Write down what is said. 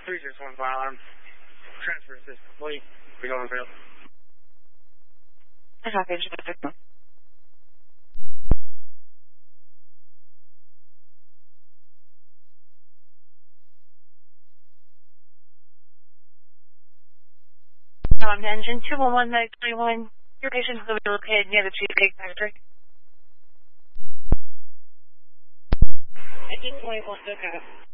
361 fire alarm. Transfer assist complete. We go on field. I copy. Just a second. Engine 211-931. Your patient will be located near the Cheesecake Factory. I didn't want to look at it.